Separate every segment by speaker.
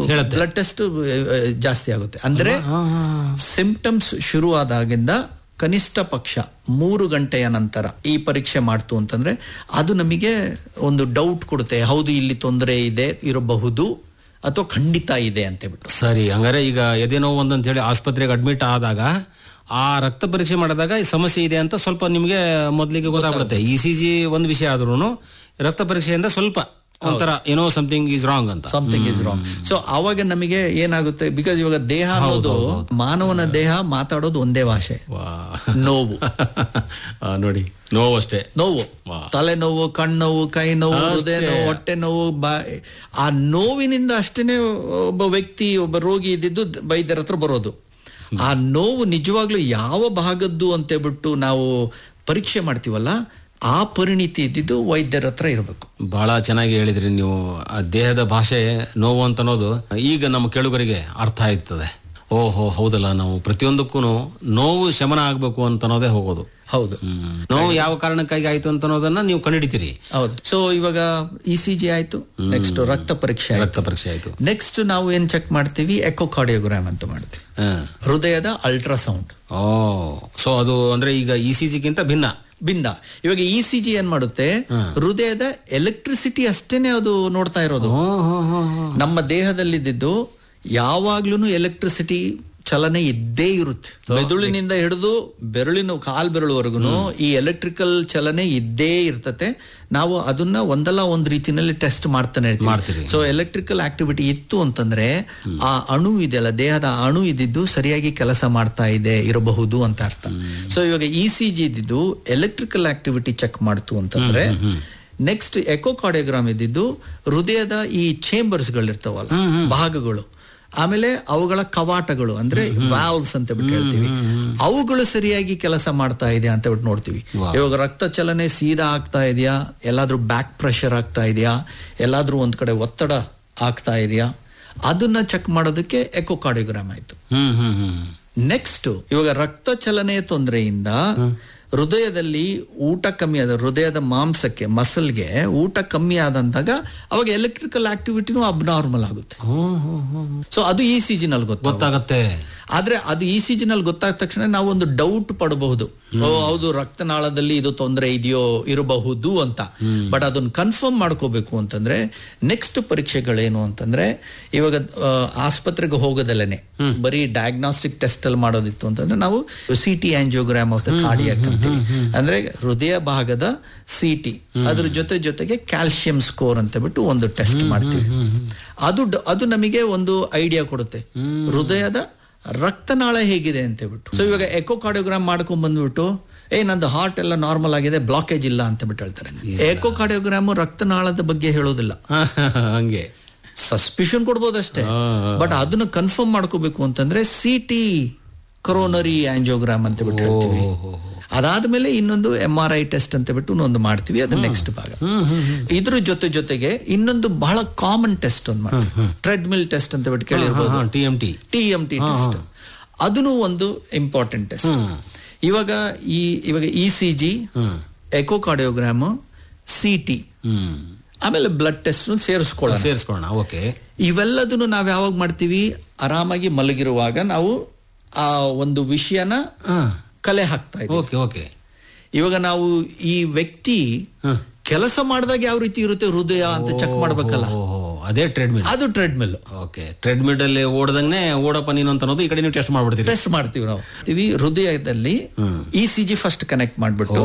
Speaker 1: Blood test ಜಾಸ್ತಿ ಆಗುತ್ತೆ. ಅಂದ್ರೆ ಸಿಂಪ್ಟಮ್ಸ್ ಶುರು ಆದಾಗಿಂದ ಕನಿಷ್ಠ ಪಕ್ಷ 3 ಗಂಟೆಯ ನಂತರ ಈ ಪರೀಕ್ಷೆ ಮಾಡ್ತು ಅಂತಂದ್ರೆ ಅದು ನಮಗೆ ಒಂದು ಡೌಟ್ ಕೊಡುತ್ತೆ, ಹೌದು ಇಲ್ಲಿ ತೊಂದರೆ ಇದೆ ಇರಬಹುದು ಅಥವಾ ಖಂಡಿತ ಇದೆ ಅಂತ ಹೇಳ್ಬಿಟ್ಟು.
Speaker 2: ಸರಿ, ಹಂಗಾರೆ ಈಗ ಎದೆ ನೋವು ಅಂತ ಹೇಳಿ ಆಸ್ಪತ್ರೆಗೆ ಅಡ್ಮಿಟ್ ಆದಾಗ ಆ ರಕ್ತ ಪರೀಕ್ಷೆ ಮಾಡಿದಾಗ ಈ ಸಮಸ್ಯೆ ಇದೆ ಅಂತ ಸ್ವಲ್ಪ ನಿಮಗೆ ಮೊದಲಿಗೆ ಗೊತ್ತಾಗ್ಬಿಡುತ್ತೆ. ECG ಒಂದು ವಿಷಯ ಆದ್ರೂ ರಕ್ತ ಪರೀಕ್ಷೆಯಿಂದ ಸ್ವಲ್ಪ ಒಂಥರ ಏನೋ ಸಮಥಿಂಗ್ ಈಸ್ ರಾಂಗ್ ಅಂತ.
Speaker 1: Something is wrong. ಸೊ ಅವಾಗ ನಮಗೆ ಏನಾಗುತ್ತೆ, ಬಿಕಾಸ್ ಇವಾಗ ದೇಹ ಅನ್ನೋದು ಮಾನವನ ದೇಹ ಮಾತಾಡೋದು ಒಂದೇ ಭಾಷೆ, ನೋವು.
Speaker 2: ನೋಡಿ, ನೋವು ಅಷ್ಟೇ,
Speaker 1: ನೋವು, ತಲೆನೋವು, ಕಣ್ಣೋವು, ಕೈ ನೋವು, ಹೃದಯ ನೋವು, ಹೊಟ್ಟೆ ನೋವು. ಆ ನೋವಿನಿಂದ ಅಷ್ಟೇನೆ ಒಬ್ಬ ವ್ಯಕ್ತಿ, ಒಬ್ಬ ರೋಗಿ ಇದ್ದಿದ್ದು ವೈದ್ಯರ ಹತ್ರ ಬರೋದು. ಆ ನೋವು ನಿಜವಾಗ್ಲೂ ಯಾವ ಭಾಗದ್ದು ಅಂತ ಹೇಳ್ಬಿಟ್ಟು ನಾವು ಪರೀಕ್ಷೆ ಮಾಡ್ತೀವಲ್ಲ, ಆ ಪರಿಣಿತಿ ಇದ್ದಿದ್ದು ವೈದ್ಯರ ಹತ್ರ ಇರಬೇಕು.
Speaker 2: ಬಹಳ ಚೆನ್ನಾಗಿ ಹೇಳಿದ್ರಿ ನೀವು. ಆ ದೇಹದ ಭಾಷೆ ನೋವು ಅಂತ ಅನ್ನೋದು ಈಗ ನಮ್ಮ ಕೇಳುಗರಿಗೆ ಅರ್ಥ ಆಯ್ತದೆ. ಓಹೋ, ಹೌದಲ್ಲ, ನಾವು ಪ್ರತಿಯೊಂದಕ್ಕೂ ನೋವು ಶಮನ ಆಗ್ಬೇಕು ಅಂತ ಅನ್ನೋದೇ ಹೋಗೋದು.
Speaker 1: ಹೌದು,
Speaker 2: ನೋವು ಯಾವ ಕಾರಣಕ್ಕಾಗಿ ಆಯ್ತು ಅಂತ ಅನ್ನೋದನ್ನ ನೀವು ಕಂಡುಹಿಡಿತೀರಿ.
Speaker 1: ಹೌದು. ಸೊ ಇವಾಗ ECG ಆಯ್ತು, ನೆಕ್ಸ್ಟ್ ರಕ್ತ ಪರೀಕ್ಷೆ
Speaker 2: ಆಯ್ತು.
Speaker 1: ನೆಕ್ಸ್ಟ್ ನಾವು ಏನ್ ಚೆಕ್ ಮಾಡ್ತೀವಿ, ಎಕೋಕಾರ್ಡಿಯೋಗ್ರಾಮ್ ಅಂತ ಮಾಡ್ತೀವಿ, ಹೃದಯದ ಅಲ್ಟ್ರಾಸೌಂಡ್.
Speaker 2: ಸೊ ಅದು ಅಂದ್ರೆ ಈಗ ECGಗಿಂತ ಭಿನ್ನ.
Speaker 1: ಇವಾಗ ECG ಏನ್ ಮಾಡುತ್ತೆ, ಹೃದಯದ ಎಲೆಕ್ಟ್ರಿಸಿಟಿ ಅಷ್ಟೇನೆ ಅದು ನೋಡ್ತಾ ಇರೋದು. ನಮ್ಮ ದೇಹದಲ್ಲಿದ್ದು ಯಾವಾಗ್ಲೂ ಎಲೆಕ್ಟ್ರಿಸಿಟಿ ಚಲನೆ ಇದ್ದೇ ಇರುತ್ತೆ. ಮೆದುಳಿನಿಂದ ಹಿಡಿದು ಕಾಲ್ ಬೆರಳುವರೆಗೂ ಈ ಎಲೆಕ್ಟ್ರಿಕಲ್ ಚಲನೆ ಇದ್ದೇ ಇರ್ತತೆ. ನಾವು ಅದನ್ನ ಒಂದಲ್ಲ ಒಂದ್ ರೀತಿನಲ್ಲಿ ಟೆಸ್ಟ್ ಮಾಡ್ತಾನೆ ಇರ್ತೀವಿ. ಸೊ ಎಲೆಕ್ಟ್ರಿಕಲ್ ಆಕ್ಟಿವಿಟಿ ಇತ್ತು ಅಂತಂದ್ರೆ ಆ ಅಣು ಇದೆಯಲ್ಲ, ದೇಹದ ಅಣು ಇದ್ದಿದ್ದು ಸರಿಯಾಗಿ ಕೆಲಸ ಮಾಡ್ತಾ ಇದೆ ಇರಬಹುದು ಅಂತ ಅರ್ಥ. ಸೊ ಇವಾಗ ECG ಇದ್ದಿದ್ದು ಎಲೆಕ್ಟ್ರಿಕಲ್ ಆಕ್ಟಿವಿಟಿ ಚೆಕ್ ಮಾಡ್ತು ಅಂತಂದ್ರೆ, ನೆಕ್ಸ್ಟ್ ಎಕೋಕಾರ್ಡಿಯೋಗ್ರಾಮ್ ಇದ್ದಿದ್ದು ಹೃದಯದ ಈ ಚೇಂಬರ್ಸ್ ಗಳಿರ್ತಾವಲ್ಲ, ಭಾಗಗಳು, ಆಮೇಲೆ ಅವುಗಳ ಕವಾಟಗಳು ಅಂದ್ರೆ ವಾಲ್ವ್ಸ್ ಅಂತ ಬಿಟ್ಟು ಹೇಳ್ತೀವಿ, ಅವುಗಳು ಸರಿಯಾಗಿ ಕೆಲಸ ಮಾಡ್ತಾ ಇದೆ ಅಂತ ಬಿಟ್ಟು ನೋಡ್ತೀವಿ. ಇವಾಗ ರಕ್ತ ಚಲನೆ ಸೀದಾ ಆಗ್ತಾ ಇದೆಯಾ, ಎಲ್ಲಾದ್ರೂ ಬ್ಯಾಕ್ ಪ್ರೆಷರ್ ಆಗ್ತಾ ಇದೆಯಾ, ಎಲ್ಲಾದ್ರೂ ಒಂದ್ ಕಡೆ ಒತ್ತಡ ಆಗ್ತಾ ಇದೆಯಾ, ಅದನ್ನ ಚೆಕ್ ಮಾಡೋದಕ್ಕೆ ಎಕೋಕಾರ್ಡಿಯೋಗ್ರಾಮ್ ಆಯ್ತು. ನೆಕ್ಸ್ಟ್ ಇವಾಗ ರಕ್ತ ಚಲನೆಯ ತೊಂದರೆಯಿಂದ ಹೃದಯದಲ್ಲಿ ಊಟ ಕಮ್ಮಿ ಆದ, ಹೃದಯದ ಮಾಂಸಕ್ಕೆ, ಮಸಲ್ಗೆ ಊಟ ಕಮ್ಮಿ ಆದಂದಾಗ ಅವಾಗ ಎಲೆಕ್ಟ್ರಿಕಲ್ ಆಕ್ಟಿವಿಟಿನೂ ಅಬ್ನಾರ್ಮಲ್ ಆಗುತ್ತೆ. ಸೊ ಅದು ECG ನಲ್ಲಿ ಗೊತ್ತಾಗುತ್ತೆ. ಆದ್ರೆ ಅದು ECG ನಲ್ಲಿ ಗೊತ್ತಾದ ತಕ್ಷಣ ನಾವು ಒಂದು ಡೌಟ್ ಪಡಬಹುದು, ಹೌದು ರಕ್ತನಾಳದಲ್ಲಿ ಇದು ತೊಂದರೆ ಇದೆಯೋ ಇರಬಹುದು ಅಂತ. ಬಟ್ ಅದನ್ನ ಕನ್ಫರ್ಮ್ ಮಾಡ್ಕೋಬೇಕು ಅಂತಂದ್ರೆ ನೆಕ್ಸ್ಟ್ ಪರೀಕ್ಷೆಗಳೇನು ಅಂತಂದ್ರೆ, ಇವಾಗ ಆಸ್ಪತ್ರೆಗೆ ಹೋಗೋದಲ್ಲೇನೆ ಬರೀ ಡಯಾಗ್ನಾಸ್ಟಿಕ್ ಟೆಸ್ಟ್ ಅಲ್ಲಿ ಮಾಡೋದಿತ್ತು ಅಂತಂದ್ರೆ ನಾವು CT angiogram of the cardiac ಅಂತೀವಿ. ಅಂದ್ರೆ ಹೃದಯ ಭಾಗದ CT, ಅದ್ರ ಜೊತೆಗೆ ಕ್ಯಾಲ್ಸಿಯಂ ಸ್ಕೋರ್ ಅಂತ ಬಿಟ್ಟು ಒಂದು ಟೆಸ್ಟ್ ಮಾಡ್ತೀವಿ. ಅದು ನಮಗೆ ಒಂದು ಐಡಿಯಾ ಕೊಡುತ್ತೆ ಹೃದಯದ ರಕ್ತನಾಳ ಹೇಗಿದೆ ಅಂತ ಹೇಳ್ಬಿಟ್ಟು. ಸೊ ಇವಾಗ ಎಕೋಕಾರ್ಡಿಯೋಗ್ರಾಮ್ ಮಾಡ್ಕೊಂಡ್ ಬಂದ್ಬಿಟ್ಟು ನಂದು ಹಾರ್ಟ್ ಎಲ್ಲ ನಾರ್ಮಲ್ ಆಗಿದೆ, ಬ್ಲಾಕೇಜ್ ಇಲ್ಲ ಅಂತ ಬಿಟ್ಟು ಹೇಳ್ತಾರೆ. ಎಕೋಕಾರ್ಡಿಯೋಗ್ರಾಮ್ ರಕ್ತನಾಳದ ಬಗ್ಗೆ ಹೇಳೋದಿಲ್ಲ,
Speaker 2: ಹಂಗೆ
Speaker 1: ಸಸ್ಪಿಷನ್ ಕೊಡ್ಬೋದಷ್ಟೇ. ಬಟ್ ಅದನ್ನ ಕನ್ಫರ್ಮ್ ಮಾಡ್ಕೋಬೇಕು ಅಂತಂದ್ರೆ CT ಕೊರೋನರಿ ಆಂಜಿಯೋಗ್ರಾಮ್ ಅಂತ ಬಿಟ್ಟು ಹೇಳ್ತೀವಿ. ಅದಾದ್ಮೇಲೆ ಇನ್ನೊಂದು MRI ಟೆಸ್ಟ್ ಅಂತ ಬಿಟ್ಟು ಒಂದು ಮಾಡ್ತೀವಿ, ಅದು ನೆಕ್ಸ್ಟ್ ಭಾಗ. ಇದ್ರ ಜೊತೆಗೆ ಇನ್ನೊಂದು ಬಹಳ ಕಾಮನ್ ಟೆಸ್ಟ್ ಒಂದು ಮಾಡ್ತೀವಿ, ಟ್ರೆಡ್ಮಿಲ್ ಟೆಸ್ಟ್ ಅಂತ ಬಿಟ್ಟು ಕೇಳಿರ್ಬೋದು, TMT ಟೆಸ್ಟ್. ಅದನ್ನು ಒಂದು ಇಂಪಾರ್ಟೆಂಟ್ ಟೆಸ್ಟ್. ಇವಾಗ ECG, ಎಕೋಕಾರ್ಡಿಯೋಗ್ರಾಮ್, CT, ಆಮೇಲೆ ಬ್ಲಡ್ ಟೆಸ್ಟ್ ಸೇರಿಸ್ಕೊಳ್ಳೋಣ. ಇವೆಲ್ಲದನ್ನು ನಾವ್ ಯಾವಾಗ ಮಾಡ್ತೀವಿ, ಆರಾಮಾಗಿ ಮಲಗಿರುವಾಗ ನಾವು ಆ ಒಂದು ವಿಷಯನ ಕಲೆ ಹಾಕ್ತಾ ಇದ್ದೀವಿ. ಇವಾಗ ನಾವು ಈ ವ್ಯಕ್ತಿ ಕೆಲಸ ಮಾಡಿದಾಗ ಯಾವ ರೀತಿ ಇರುತ್ತೆ ಹೃದಯ ಅಂತ ಚೆಕ್ ಮಾಡ್ಬೇಕಲ್ಲ,
Speaker 2: ಅದೇ ಟ್ರೆಡ್ಮಿಲ್.
Speaker 1: ಅದು ಟ್ರೆಡ್ಮಿಲ್.
Speaker 2: ಟ್ರೆಡ್ಮಿಲ್ ಅಲ್ಲಿ ಓಡದಂಗೆ ಓಡಪ್ಪ ನೀನು ಅಂತ ಅನ್ನೋದು ಈ ಕಡೆ ನೀವು ಟೆಸ್ಟ್
Speaker 1: ಮಾಡ್ತೀವಿ ನಾವು. ಹೃದಯದಲ್ಲಿ ECG ಫಸ್ಟ್ ಕನೆಕ್ಟ್ ಮಾಡ್ಬಿಟ್ಟು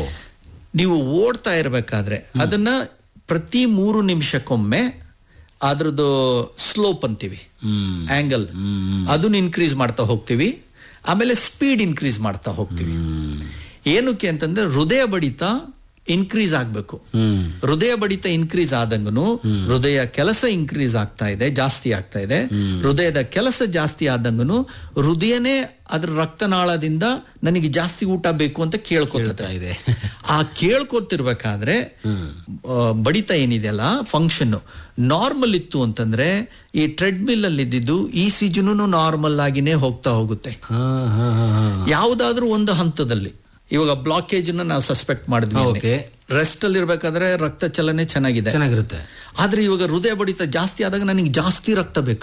Speaker 1: ನೀವು ಓಡ್ತಾ ಇರ್ಬೇಕಾದ್ರೆ ಅದನ್ನ ಪ್ರತಿ 3 ನಿಮಿಷಕ್ಕೊಮ್ಮೆ ಅದ್ರದ್ದು ಸ್ಲೋಪ್ ಅಂತೀವಿ, ಆಂಗಲ್, ಅದನ್ನ ಇನ್ಕ್ರೀಸ್ ಮಾಡ್ತಾ ಹೋಗ್ತೀವಿ. ಆಮೇಲೆ ಸ್ಪೀಡ್ ಇನ್ಕ್ರೀಸ್ ಮಾಡ್ತಾ ಹೋಗ್ತೀವಿ. ಏನಕ್ಕೆ ಅಂತಂದ್ರೆ ಹೃದಯ ಬಡಿತ ಇನ್ಕ್ರೀಸ್ ಆಗ್ಬೇಕು. ಹೃದಯ ಬಡಿತ ಇನ್ಕ್ರೀಸ್ ಆದಂಗೂ ಹೃದಯ ಕೆಲಸ ಇನ್ಕ್ರೀಸ್ ಆಗ್ತಾ ಇದೆ, ಜಾಸ್ತಿ ಆಗ್ತಾ ಇದೆ. ಹೃದಯದ ಕೆಲಸ ಜಾಸ್ತಿ ಆದಂಗೂ ಹೃದಯನೇ ಅದ್ರ ರಕ್ತನಾಳದಿಂದ ನನಗೆ ಜಾಸ್ತಿ ಊಟ ಬೇಕು ಅಂತ ಕೇಳ್ಕೊತಾ ಇದೆ. ಆ ಕೇಳ್ಕೊತಿರ್ಬೇಕಾದ್ರೆ ಬಡಿತ ಏನಿದೆಯಲ್ಲ ಫಂಕ್ಷನ್ ನಾರ್ಮಲ್ ಇತ್ತು ಅಂತಂದ್ರೆ ಈ ಟ್ರೆಡ್ಮಿಲ್ ಅಲ್ಲಿ ಇದ್ದಿದ್ದು ECGನೂ ನಾರ್ಮಲ್ ಆಗಿನೇ ಹೋಗ್ತಾ ಹೋಗುತ್ತೆ. ಯಾವುದಾದ್ರೂ ಒಂದು ಹಂತದಲ್ಲಿ ಇವಾಗ ಬ್ಲಾಕೇಜ್ ನಾವು ಸಸ್ಪೆಕ್ಟ್ ಮಾಡಿದ್ವಿ, ರೆಸ್ಟ್ ಅಲ್ಲಿ ಇರ್ಬೇಕಾದ್ರೆ ರಕ್ತ ಚಲನೆ ಚೆನ್ನಾಗಿರುತ್ತೆ. ಆದ್ರೆ ಇವಾಗ ಹೃದಯ ಬಡಿತ ಜಾಸ್ತಿ ಆದಾಗ ನನಗೆ ಜಾಸ್ತಿ ರಕ್ತ ಬೇಕು.